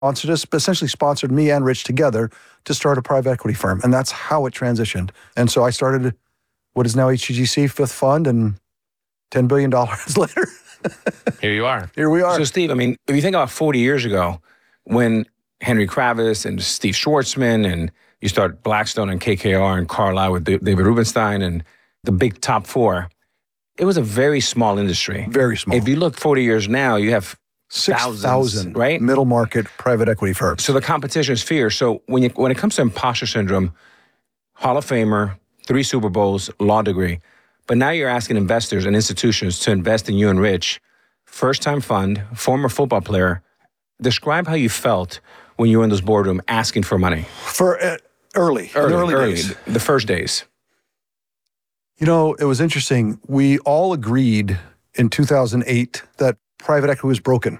sponsored us, essentially sponsored me and Rich together to start a private equity firm. And that's how it transitioned. And so I started what is now HGGC, fifth fund, and $10 billion later. Here you are. Here we are. So Steve, I mean, if you think about 40 years ago, when Henry Kravis and Steve Schwartzman and you start Blackstone and KKR and Carlyle with David Rubenstein and the big top four, it was a very small industry. Very small. If you look 40 years now, you have 6,000 right? middle market private equity firms. So the competition is fierce. So when it comes to imposter syndrome, Hall of Famer, 3 Super Bowls, law degree, but now you're asking investors and institutions to invest in you and Rich, first-time fund, former football player. Describe how you felt when you were in this boardroom asking for money. For early days. The first days. You know, it was interesting. We all agreed in 2008 that private equity was broken.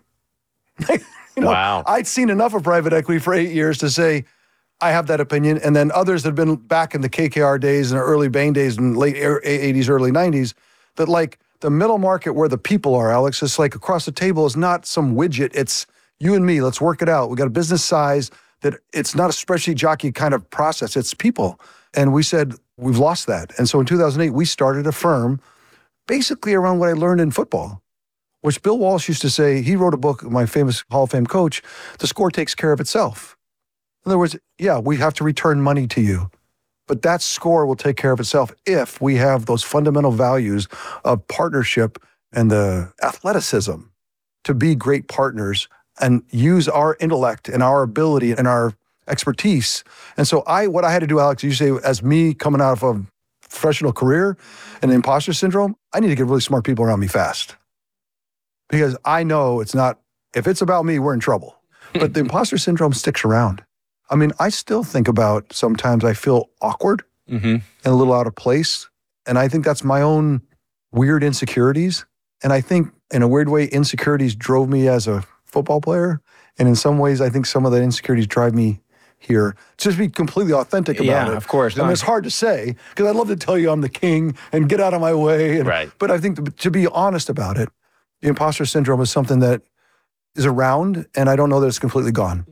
Wow. I'd seen enough of private equity for 8 years to say, I have that opinion. And then others that have been back in the KKR days and early Bain days and late 80s, early 90s, that like the middle market where the people are, Alex, it's like across the table is not some widget. It's you and me. Let's work it out. We got a business size that it's not a spreadsheet jockey kind of process. It's people. And we said, we've lost that. And so in 2008, we started a firm basically around what I learned in football, which Bill Walsh used to say. He wrote a book, my famous Hall of Fame coach, the score takes care of itself. In other words, yeah, we have to return money to you, but that score will take care of itself if we have those fundamental values of partnership and the athleticism to be great partners and use our intellect and our ability and our expertise. And so what I had to do, Alex, you say, as me coming out of a professional career and imposter syndrome, I need to get really smart people around me fast. Because I know it's not, if it's about me, we're in trouble. But the imposter syndrome sticks around. I mean, I still think about sometimes I feel awkward and a little out of place. And I think that's my own weird insecurities. And I think in a weird way, insecurities drove me as a football player. And in some ways, I think some of the insecurities drive me here. Just be completely authentic about it. Yeah, of course. I mean, it's hard to say because I'd love to tell you I'm the king and get out of my way. Right. But I think to be honest about it, the imposter syndrome is something that is around, and I don't know that it's completely gone.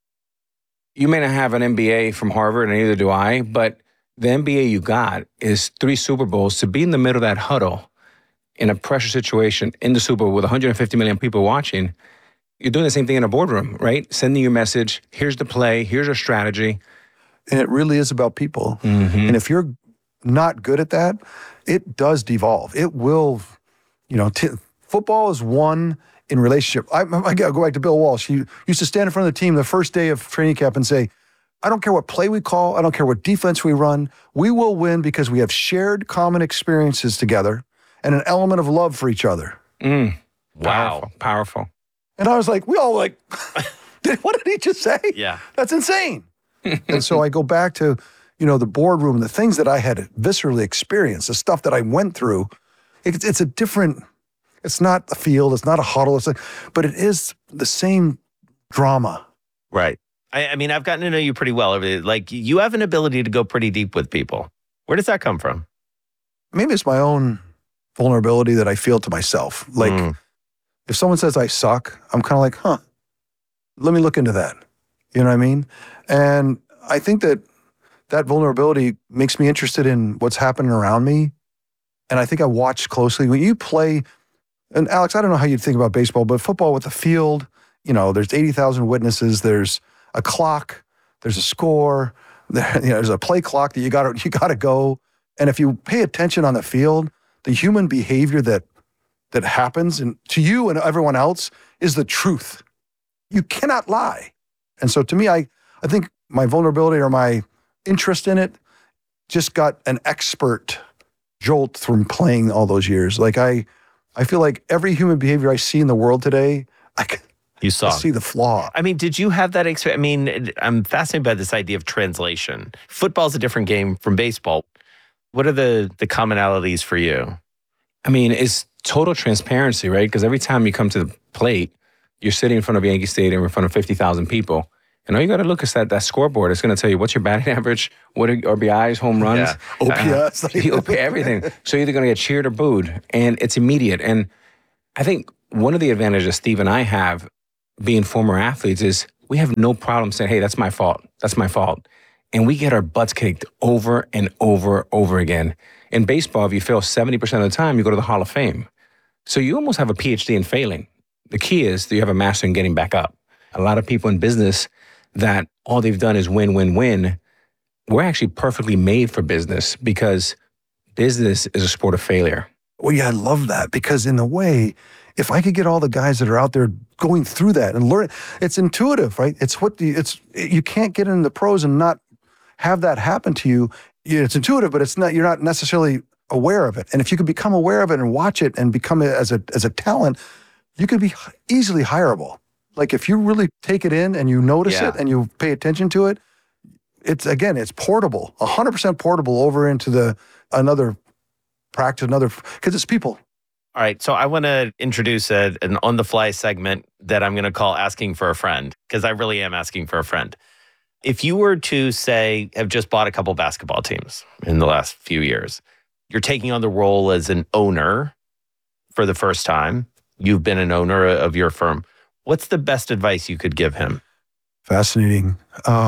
You may not have an MBA from Harvard, and neither do I, but the MBA you got is 3 Super Bowls. To be in the middle of that huddle in a pressure situation in the Super Bowl with 150 million people watching, you're doing the same thing in a boardroom, right? Sending your message, here's the play, here's our strategy. And it really is about people. And if you're not good at that, it does devolve. It will, football is one in relationship. I got to go back to Bill Walsh. He used to stand in front of the team the first day of training camp and say, I don't care what play we call. I don't care what defense we run. We will win because we have shared common experiences together and an element of love for each other. Wow. Powerful. And I was like, we all like, what did he just say? Yeah. That's insane. And so I go back to, the boardroom and the things that I had viscerally experienced, the stuff that I went through. It's a different, it's not a field, it's not a huddle, but it is the same drama. Right. I mean, I've gotten to know you pretty well. Like, you have an ability to go pretty deep with people. Where does that come from? Maybe it's my own vulnerability that I feel to myself. Like, if someone says I suck, I'm kind of like, let me look into that. You know what I mean? And I think that vulnerability makes me interested in what's happening around me. And I think I watch closely. When you play, and Alex, I don't know how you'd think about baseball, but football with a field, there's 80,000 witnesses, there's a clock, there's a score, there's a play clock that you gotta go. And if you pay attention on the field, the human behavior that happens and to you and everyone else is the truth. You cannot lie. And so to me, I think my vulnerability or my interest in it just got an expert jolt from playing all those years. Like I feel like every human behavior I see in the world today, I see the flaw. I mean, did you have that experience? I mean, I'm fascinated by this idea of translation. Football's a different game from baseball. What are the commonalities for you? I mean, it's total transparency, right? Because every time you come to the plate, you're sitting in front of Yankee Stadium in front of 50,000 people. And all you got to look is that scoreboard. It's going to tell you what's your batting average, what are RBIs, home runs, OPS, everything. So you're either going to get cheered or booed, and it's immediate. And I think one of the advantages Steve and I have being former athletes is we have no problem saying, hey, that's my fault. That's my fault. And we get our butts kicked over and over again. In baseball, if you fail 70% of the time, you go to the Hall of Fame. So you almost have a PhD in failing. The key is that you have a master in getting back up. A lot of people in business that all they've done is win, win, win. We're actually perfectly made for business because business is a sport of failure. Well, yeah, I love that because in a way, if I could get all the guys that are out there going through that and learn, it's intuitive, right? It's you can't get into the pros and not have that happen to you. It's intuitive, but it's not. You're not necessarily aware of it. And if you could become aware of it and watch it and become it as a talent, you could be easily hireable. Like if you really take it in and you notice it and you pay attention to it, it's portable, 100% portable over into another practice, because it's people. All right, so I want to introduce an on-the-fly segment that I'm going to call Asking for a Friend, because I really am asking for a friend. If you were to, say, have just bought a couple basketball teams in the last few years, you're taking on the role as an owner for the first time. You've been an owner of your firm. What's the best advice you could give him? Fascinating.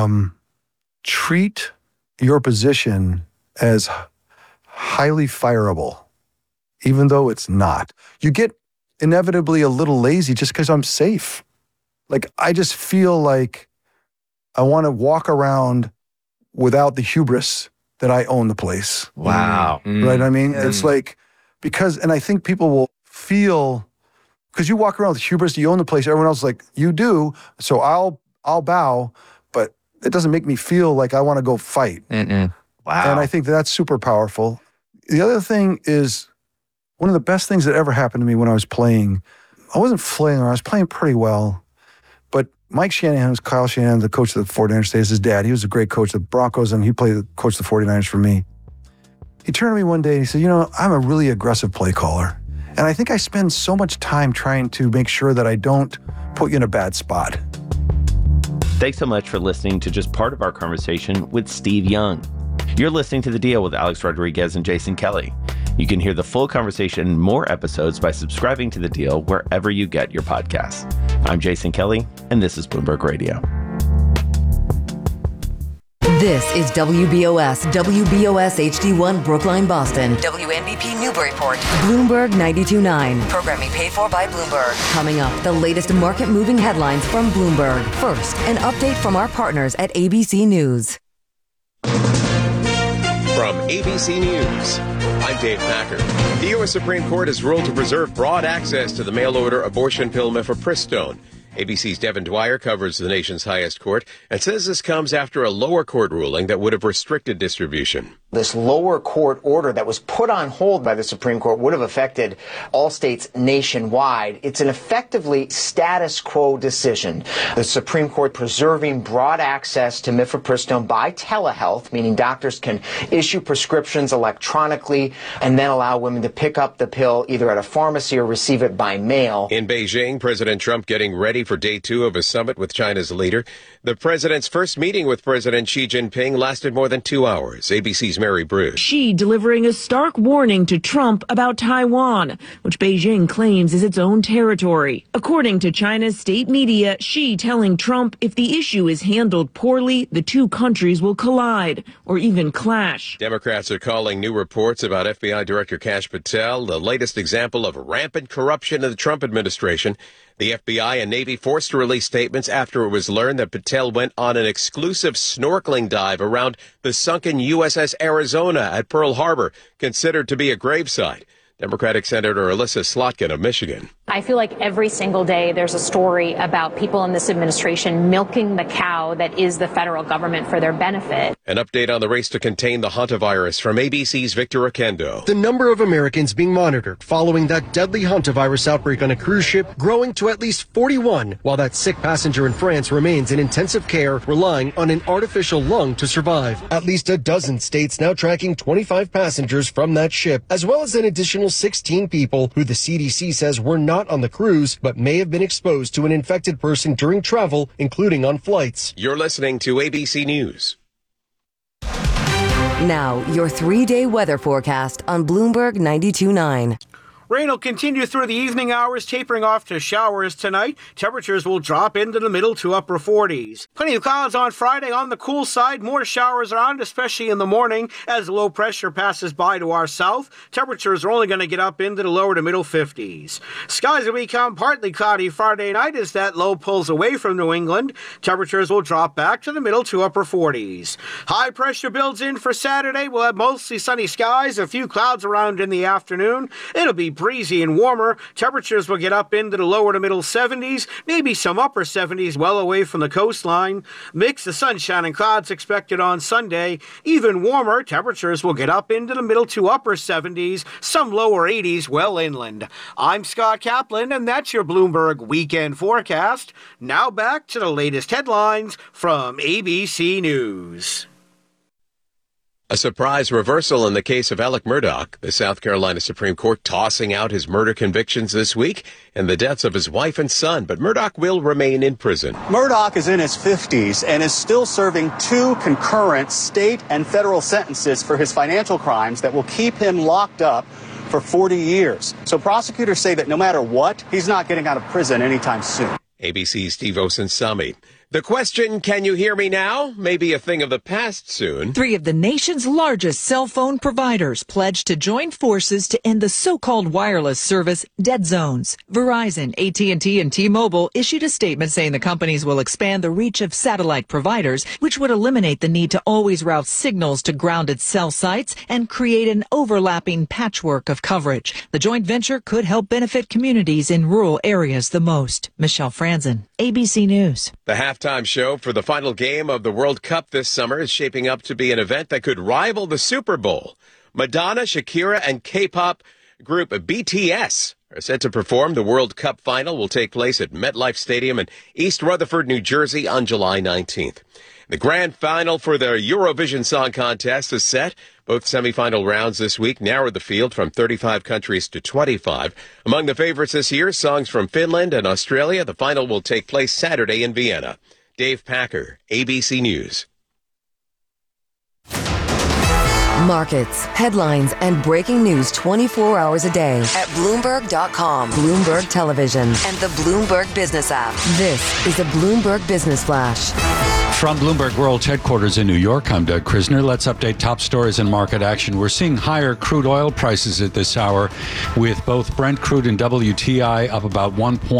Treat your position as highly fireable, even though it's not. You get inevitably a little lazy just because I'm safe. Like, I just feel like I want to walk around without the hubris that I own the place. Wow. Right? I mean, it's like, and I think people will feel, because you walk around with hubris, you own the place, everyone else is like, you do, so I'll bow, but it doesn't make me feel like I want to go fight. Wow. And I think that's super powerful. The other thing is, one of the best things that ever happened to me when I was playing, I wasn't flailing around, I was playing pretty well, but Mike Shanahan, was Kyle Shanahan, the coach of the 49ers, stays his dad. He was a great coach of the Broncos, and he coached the 49ers for me. He turned to me one day and he said, I'm a really aggressive play caller. And I think I spend so much time trying to make sure that I don't put you in a bad spot. Thanks so much for listening to just part of our conversation with Steve Young. You're listening to The Deal with Alex Rodriguez and Jason Kelly. You can hear the full conversation and more episodes by subscribing to The Deal wherever you get your podcasts. I'm Jason Kelly, and this is Bloomberg Radio. This is WBOS HD1 Brookline, Boston. WNBP Newburyport. Bloomberg 92.9. Programming paid for by Bloomberg. Coming up, the latest market-moving headlines from Bloomberg. First, an update from our partners at ABC News. From ABC News, I'm Dave Packer. The U.S. Supreme Court has ruled to preserve broad access to the mail-order abortion pill mifepristone. ABC's Devin Dwyer covers the nation's highest court and says this comes after a lower court ruling that would have restricted distribution. This lower court order that was put on hold by the Supreme Court would have affected all states nationwide. It's an effectively status quo decision. The Supreme Court preserving broad access to mifepristone by telehealth, meaning doctors can issue prescriptions electronically and then allow women to pick up the pill either at a pharmacy or receive it by mail. In Beijing, President Trump getting ready for day 2 of a summit with China's leader. The president's first meeting with President Xi Jinping lasted more than 2 hours. ABC's Mary Bruce. Xi delivering a stark warning to Trump about Taiwan, which Beijing claims is its own territory. According to China's state media, Xi telling Trump if the issue is handled poorly, the two countries will collide or even clash. Democrats are calling new reports about FBI Director Kash Patel the latest example of rampant corruption in the Trump administration. The FBI and Navy forced to release statements after it was learned that Patel went on an exclusive snorkeling dive around the sunken USS Arizona at Pearl Harbor, considered to be a gravesite. Democratic Senator Alyssa Slotkin of Michigan. I feel like every single day there's a story about people in this administration milking the cow that is the federal government for their benefit. An update on the race to contain the hantavirus from ABC's Victor Oquendo. The number of Americans being monitored following that deadly hantavirus outbreak on a cruise ship growing to at least 41, while that sick passenger in France remains in intensive care, relying on an artificial lung to survive. At least a dozen states now tracking 25 passengers from that ship, as well as an additional 16 people who the CDC says were not on the cruise, but may have been exposed to an infected person during travel, including on flights. You're listening to ABC News. Now, your 3-day weather forecast on Bloomberg 92.9. Rain will continue through the evening hours, tapering off to showers tonight. Temperatures will drop into the middle to upper 40s. Plenty of clouds on Friday. On the cool side, more showers around, especially in the morning as low pressure passes by to our south. Temperatures are only going to get up into the lower to middle 50s. Skies will become partly cloudy Friday night as that low pulls away from New England. Temperatures will drop back to the middle to upper 40s. High pressure builds in for Saturday. We'll have mostly sunny skies, a few clouds around in the afternoon. It'll be breezy and warmer. Temperatures will get up into the lower to middle 70s, maybe some upper 70s well away from the coastline. Mix of sunshine and clouds expected on Sunday. Even warmer, temperatures will get up into the middle to upper 70s, some lower 80s well inland. I'm Scott Kaplan, and that's your Bloomberg Weekend Forecast. Now back to the latest headlines from ABC News. A surprise reversal in the case of Alec Murdaugh. The South Carolina Supreme Court tossing out his murder convictions this week and the deaths of his wife and son, but Murdaugh will remain in prison. Murdaugh is in his 50s and is still serving 2 concurrent state and federal sentences for his financial crimes that will keep him locked up for 40 years. So prosecutors say that no matter what, he's not getting out of prison anytime soon. ABC's Steve Osunsami. The question, can you hear me now, may be a thing of the past soon. 3 of the nation's largest cell phone providers pledged to join forces to end the so-called wireless service dead zones. Verizon, AT&T, and T-Mobile issued a statement saying the companies will expand the reach of satellite providers, which would eliminate the need to always route signals to grounded cell sites and create an overlapping patchwork of coverage. The joint venture could help benefit communities in rural areas the most. Michelle Franzen, ABC News. The halftime show for the final game of the World Cup this summer is shaping up to be an event that could rival the Super Bowl. Madonna, Shakira, and K-pop group BTS are set to perform. The World Cup final will take place at MetLife Stadium in East Rutherford, New Jersey on July 19th. The grand final for the Eurovision Song Contest is set. Both semifinal rounds this week narrowed the field from 35 countries to 25. Among the favorites this year, songs from Finland and Australia. The final will take place Saturday in Vienna. Dave Packer, ABC News. Markets, headlines, and breaking news 24 hours a day at Bloomberg.com, Bloomberg Television, and the Bloomberg Business app. This is a Bloomberg Business Flash. From Bloomberg World Headquarters in New York, I'm Doug Krisner. Let's update top stories in market action. We're seeing higher crude oil prices at this hour, with both Brent crude and WTI up about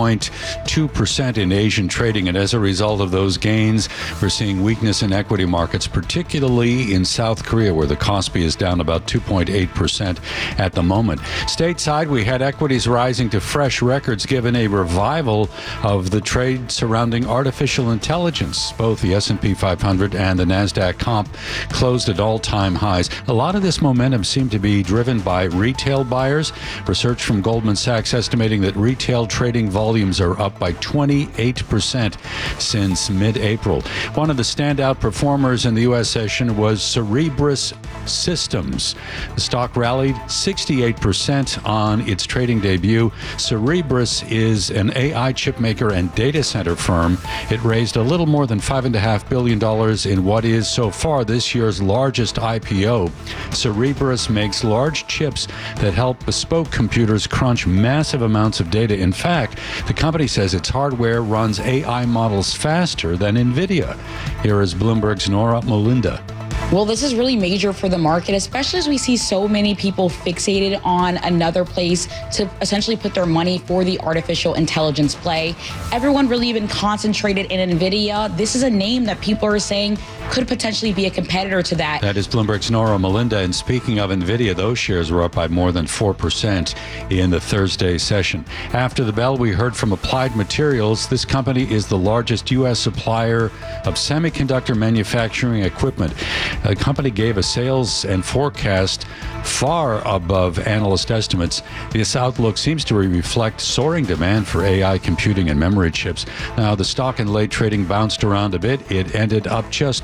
1.2% in Asian trading. And as a result of those gains, we're seeing weakness in equity markets, particularly in South Korea, where the Kospi is down about 2.8% at the moment. Stateside, we had equities rising to fresh records given a revival of the trade surrounding artificial intelligence. Both the S&P 500 and the NASDAQ comp closed at all-time highs. A lot of this momentum seemed to be driven by retail buyers. Research from Goldman Sachs estimating that retail trading volumes are up by 28% since mid-April. One of the standout performers in the U.S. session was Cerebras Systems. The stock rallied 68% on its trading debut. Cerebras is an AI chip maker and data center firm. It raised a little more than $5.5 billion in what is so far this year's largest IPO. Cerebras makes large chips that help bespoke computers crunch massive amounts of data. In fact, the company says its hardware runs AI models faster than NVIDIA. Here is Bloomberg's Nora Molinda. Well, this is really major for the market, especially as we see so many people fixated on another place to essentially put their money for the artificial intelligence play. Everyone really even concentrated in NVIDIA. This is a name that people are saying could potentially be a competitor to that. That is Bloomberg's Nora Molinda. And speaking of NVIDIA, those shares were up by more than 4% in the Thursday session. After the bell, we heard from Applied Materials. This company is the largest U.S. supplier of semiconductor manufacturing equipment. The company gave a sales and forecast far above analyst estimates. This outlook seems to reflect soaring demand for AI computing and memory chips. Now, the stock in late trading bounced around a bit. It ended up just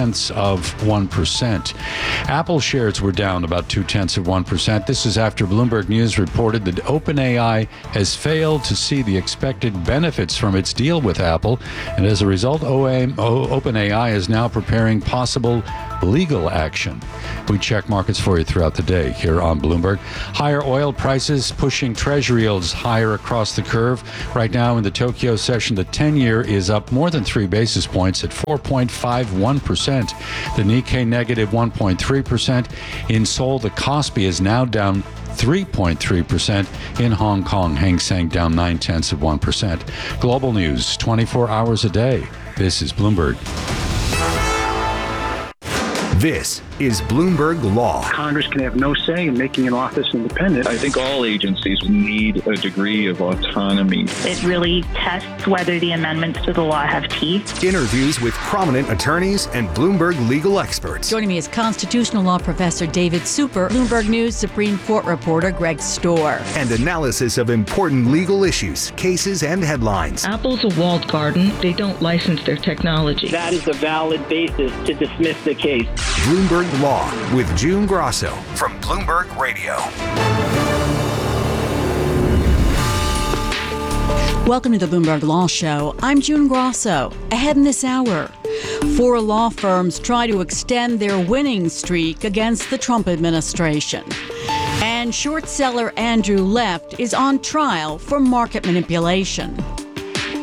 0.2%. Apple shares were down about 0.2%. This is after Bloomberg News reported that OpenAI has failed to see the expected benefits from its deal with Apple. And as a result, OpenAI is now preparing possible legal action. We check markets for you throughout the day here on Bloomberg. Higher oil prices pushing treasury yields higher across the curve. Right now in the Tokyo session, the 10-year is up more than 3 basis points at 4.51%. The Nikkei negative 1.3%. In Seoul, the Kospi is now down 3.3%. In Hong Kong, Hang Seng down 0.9%. Global news 24 hours a day. This is Bloomberg. This is Bloomberg Law. Congress can have no say in making an office independent. I think all agencies need a degree of autonomy. It really tests whether the amendments to the law have teeth. Interviews with prominent attorneys and Bloomberg legal experts. Joining me is constitutional law professor David Super, Bloomberg News Supreme Court reporter Greg Storr. And analysis of important legal issues, cases, and headlines. Apple's a walled garden. They don't license their technology. That is a valid basis to dismiss the case. Bloomberg Law with June Grosso from Bloomberg Radio. Welcome to the Bloomberg Law Show. I'm June Grosso. Ahead in this hour, 4 law firms try to extend their winning streak against the Trump administration. And short seller Andrew Left is on trial for market manipulation.